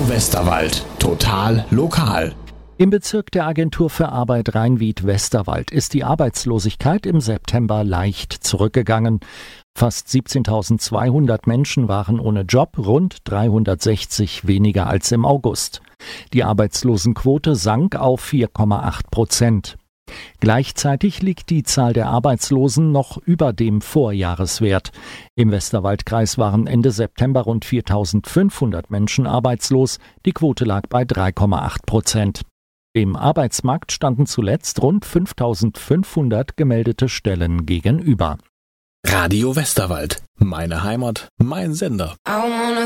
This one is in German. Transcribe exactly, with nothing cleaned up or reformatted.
Westerwald. Total lokal. Im Bezirk der Agentur für Arbeit Rhein-Wied-Westerwald ist die Arbeitslosigkeit im September leicht zurückgegangen. Fast siebzehntausendzweihundert Menschen waren ohne Job, rund dreihundertsechzig weniger als im August. Die Arbeitslosenquote sank auf vier Komma acht Prozent. Gleichzeitig liegt die Zahl der Arbeitslosen noch über dem Vorjahreswert. Im Westerwaldkreis waren Ende September rund viertausendfünfhundert Menschen arbeitslos. Die Quote lag bei drei Komma acht Prozent. Dem Arbeitsmarkt standen zuletzt rund fünftausendfünfhundert gemeldete Stellen gegenüber. Radio Westerwald. Meine Heimat, mein Sender.